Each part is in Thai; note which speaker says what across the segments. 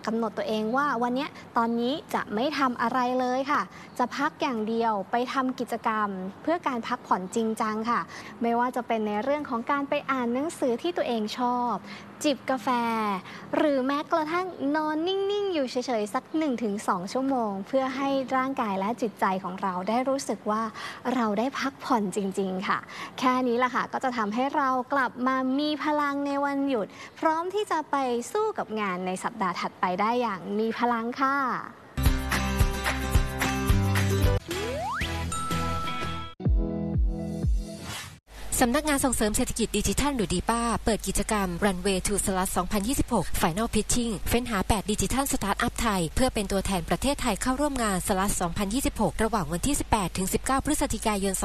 Speaker 1: กำหนดตัวเองว่าวันนี้ตอนนี้จะไม่ทำอะไรเลยค่ะจะพักอย่างเดียวไปทำกิจกรรมเพื่อการพักผ่อนจริงจังค่ะไม่ว่าจะเป็นในเรื่องของการไปอ่านหนังสือที่ตัวเองชอบจิบกาแฟหรือแม้กระทั่งนอนนิ่งๆอยู่เฉยๆสัก 1-2 ชั่วโมงเพื่อให้ร่างกายและจิตใจของเราได้รู้สึกว่าเราได้พักผ่อนจริงๆค่ะแค่นี้ล่ะค่ะก็จะทำให้เรากลับมามีพลังในวันหยุดพร้อมที่จะไปสู้กับงานในสัปดาห์ถัดไปได้อย่างมีพลังค่ะ
Speaker 2: สำนักงานส่งเสริมเศรษฐกิจดิจิทัลหรือดีป้าเปิดกิจกรรม Runway to Slot 2026 Final Pitching เฟ้นหา 8 ดิจิทัลสตาร์ทอัพไทยเพื่อเป็นตัวแทนประเทศไทยเข้าร่วมงาน Slot 2026 ระหว่างวันที่ 18-19 พฤศจิกายน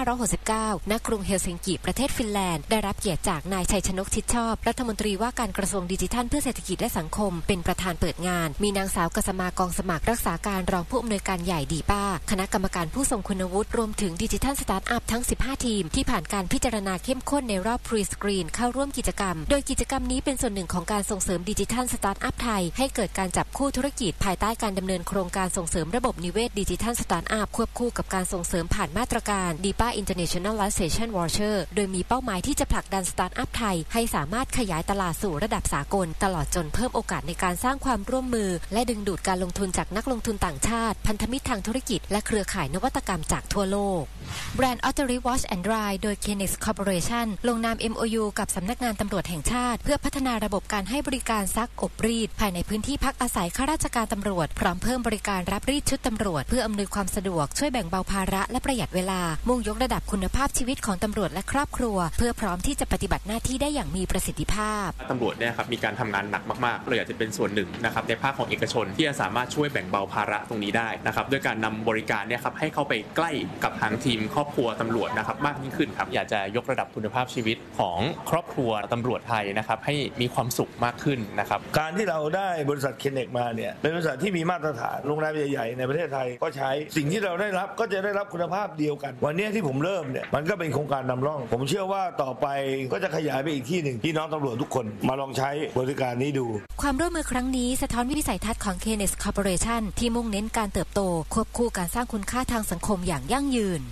Speaker 2: 2569 ณ กรุงเฮลซิงกิประเทศฟินแลนด์ได้รับเกียรติจากนายชัยชนกชิดชอบรัฐมนตรีว่าการกระทรวงดิจิทัลเพื่อเศรษฐกิจและสังคมเป็นประธานเปิดงานมีนางสาวกษมากองสมัครรักษาการรองผู้อำนวยการใหญ่ดีป้าคณะกรรมการผู้ทรงคุณวุฒิรวมถึงดิจิทัลสตาร์ทอัพทั้ง 15 ทีมที่ผ่านการพิจารณาเข้มข้นในรอบ Pre-Screen เข้าร่วมกิจกรรมโดยกิจกรรมนี้เป็นส่วนหนึ่งของการส่งเสริมดิจิทัลสตาร์ทอัพไทยให้เกิดการจับคู่ธุรกิจภายใต้การดำเนินโครงการส่งเสริมระบบนิเวศดิจิทัลสตาร์ทอัพควบคู่กับการส่งเสริมผ่านมาตรการ DIPA Internationalization Voucher โดยมีเป้าหมายที่จะผลักดันสตาร์ทอัพไทยให้สามารถขยายตลาดสู่ระดับสากลตลอดจนเพิ่มโอกาสในการสร้างความร่วมมือและดึงดูดการลงทุนจากนักลงทุนต่างชาติพันธมิตรทางธุรกิจและเครือข่ายนวัตกรรมจากทั่วโลกแบรนด์ Ottery Wash and Dry โดย Kenex Corporation ลงนาม MOU กับสำนักงานตำรวจแห่งชาติเพื่อพัฒนาระบบการให้บริการซักอบรีดภายในพื้นที่พักอาศัยข้าราชการตำรวจพร้อมเพิ่มบริการรับรีดชุดตำรวจเพื่ออำนวยความสะดวกช่วยแบ่งเบาภาระและประหยัดเวลามุ่งยกระดับคุณภาพชีวิตของตำรวจและครอบครัวเพื่อพร้อมที่จะปฏิบัติหน้าที่ได้อย่างมีประสิทธิภาพ
Speaker 3: ตำรวจเนี่ยครับมีการทำงานหนักมากๆเลยอยากจะเป็นส่วนหนึ่งนะครับในภาคของเอกชนที่จะสามารถช่วยแบ่งเบาภาระตรงนี้ได้นะครับด้วยการนำบริการเนี่ยครับให้เข้าไปใกล้กับทางทีมครอบครัวตำรวจนะครับมากยิ่งขึ้นครับอยากจะยกระดับคุณภาพชีวิตของครอบครัวตำรวจไทยนะครับให้มีความสุขมากขึ้นนะครับ
Speaker 4: การที่เราได้บริษัท Kenex มาเนี่ยเป็นบริษัทที่มีมาตรฐานโรงแรมใหญ่ๆในประเทศไทยก็ใช้สิ่งที่เราได้รับก็จะได้รับคุณภาพเดียวกันวันนี้ที่ผมเริ่มเนี่ยมันก็เป็นโครงการนำร่องผมเชื่อว่าต่อไปก็จะขยายไปอีกที่หนึ่งพี่น้องตำรวจทุกคนมาลองใช้บริการนี้ดู
Speaker 2: ความร่วมมือครั้งนี้สะท้อนวิสัยทัศน์ของ Kenex Corporation ที่มุ่งเน้นการเติบโตควบคู่การสร้างคุณค่าทางสังคมอย่างยั่งยืน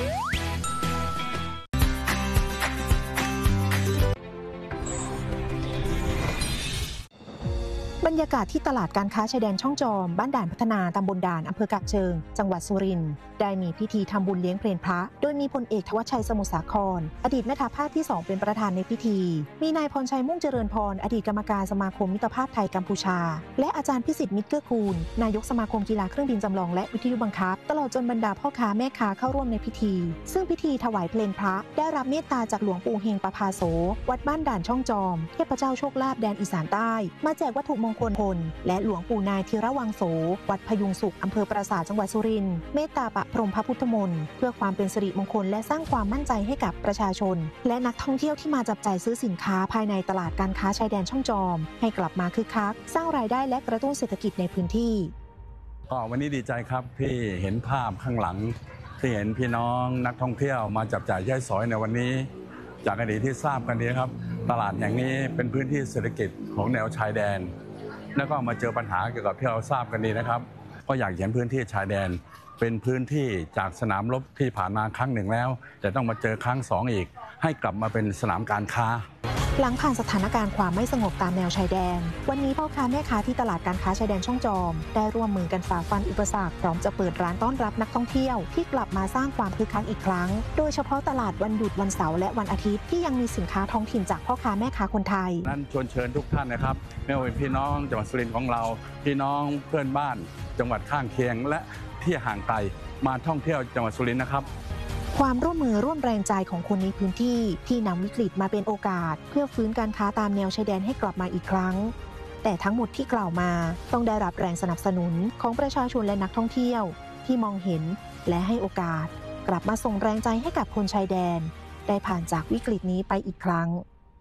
Speaker 5: บรรยากาศที่ตลาดการค้าชายแดนช่องจอมบ้านด่านพัฒนาตำบลด่านอำเภอกาบเชิงจังหวัดสุรินทร์ได้มีพิธีทำบุญเลี้ยงเพลพระโดยมีพลเอกธวัชชัยสมุทรสาครอดีตแม่ทัพภาคที่2เป็นประธานในพิธีมีนายพรชัยมุ่งเจริญพรอดีตกรรมการสมาคมมิตรภาพไทยกัมพูชาและอาจารย์พิสิทธิ์มิตรเกื้อกูลนายกสมาคมกีฬาเครื่องบินจำลองและวิทยุบังคับตลอดจนบรรดาพ่อค้าแม่ค้าเข้าร่วมในพิธีซึ่งพิธีถวายเพลพระได้รับเมตตาจากหลวงปู่เฮงประภาโสวัดบ้านด่านช่องจอมเทพเจ้าโชคลาภแดนอีสานใต้มาแจกวัตถุมงคลและหลวงปู่นายธีรวังโสวัดพยุงสุขอำเภอปราสาทจังหวัดสุรินทร์เมตตาปะพรมพระพุทธมนต์เพื่อความเป็นสิริมงคลและสร้างความมั่นใจให้กับประชาชนและนักท่องเที่ยวที่มาจับจ่ายซื้อสินค้าภายในตลาดการค้าชายแดนช่องจอมให้กลับมาคึกคักสร้างรายได้และกระตุ้นเศรษฐกิจในพื้นที่
Speaker 6: วันนี้ดีใจครับที่เห็นภาพข้างหลังที่เห็นพี่น้องนักท่องเที่ยวมาจับจ่ายใช้สอยในวันนี้จากอดีตที่ทราบกันดีครับตลาดอย่างนี้เป็นพื้นที่เศรษฐกิจของแนวชายแดนแล้วก็มาเจอปัญหาเกี่ยวกับที่เราทราบกันดีนะครับก็อยากเห็นพื้นที่ชายแดนเป็นพื้นที่จากสนามรบที่ผ่านมาครั้งหนึ่งแล้วแต่ต้องมาเจอครั้ง2อีกให้กลับมาเป็นสนามการค้า
Speaker 5: หลังผ่านสถานการณ์ความไม่สงบตามแนวชายแดนวันนี้พ่อค้าแม่ค้าที่ตลาดการค้าชายแดนช่องจอมได้ร่วมมือกันฝ่าฟันอุปสรรคพร้อมจะเปิดร้านต้อนรับนักท่องเที่ยวที่กลับมาสร้างความคึกคักอีกครั้งโดยเฉพาะตลาดวันหยุดวันเสาร์และวันอาทิตย์ที่ยังมีสินค้าท้องถิ่นจากพ่อค้าแม่ค้าคนไทย
Speaker 6: นั้นชวนเชิญทุกท่านนะครับไม่ว่าเป็นพี่น้องจังหวัดสุรินทร์ของเราพี่น้องเพื่อนบ้านจังหวัดข้างเคียงและที่ห่างไกลมาท่องเที่ยวจังหวัดสุรินทร์นะครับ
Speaker 5: ความร่วมมือร่วมแรงใจของคนในพื้นที่ที่นำวิกฤตมาเป็นโอกาสเพื่อฟื้นการค้าตามแนวชายแดนให้กลับมาอีกครั้งแต่ทั้งหมดที่กล่าวมาต้องได้รับแรงสนับสนุนของประชาชนและนักท่องเที่ยวที่มองเห็นและให้โอกาสกลับมาส่งแรงใจให้กับคนชายแดนได้ผ่านจากวิกฤตนี้ไปอีกครั้ง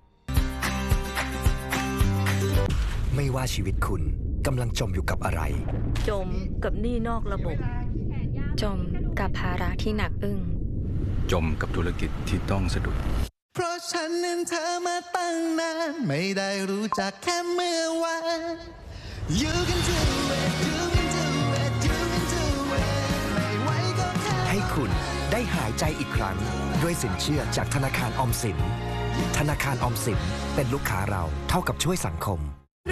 Speaker 7: ไม่ว่าชีวิตคุณกำลังจมอยู่กับอะไร
Speaker 8: จมกับหนี้นอกระบบ
Speaker 9: จมกับภาระที่หนักอึ้ง
Speaker 10: จมกับธุรกิจที่ต้องสะดุด
Speaker 11: เพราะฉันนั้นเธอมาตั้งนานไม่ได้รู้จักแค่เมื่อวาน
Speaker 7: ให้คุณได้หายใจอีกครั้งด้วยสินเชื่อจากธนาคารออมสินธนาคารออมสินเป็นลูกค้าเราเท่ากับช่วยสังคม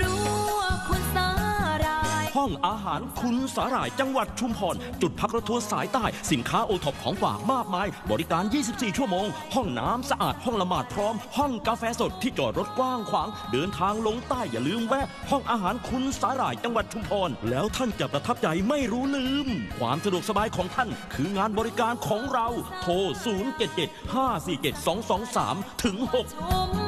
Speaker 11: ห้องอาหารคุณสาหร่ายจังหวัดชุมพรจุดพักรถทัวร์สายใต้สินค้าโอท็อปของฝากมากมายบริการ 24 ชั่วโมงห้องน้ำสะอาดห้องละหมาดพร้อมห้องกาแฟสดที่จอดรถกว้างขวางเดินทางลงใต้อย่าลืมแวะห้องอาหารคุณสาหร่ายจังหวัดชุมพรแล้วท่านจะประทับใจไม่รู้ลืมความสะดวกสบายของท่านคืองานบริการของเราโทร 077 547 223 ถึง 6